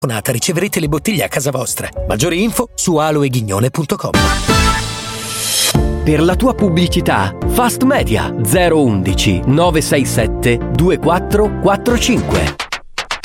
riceverete le bottiglie a casa vostra. Maggiori info su aloeghignone.com. Per la tua pubblicità, Fast Media 011 967 2445.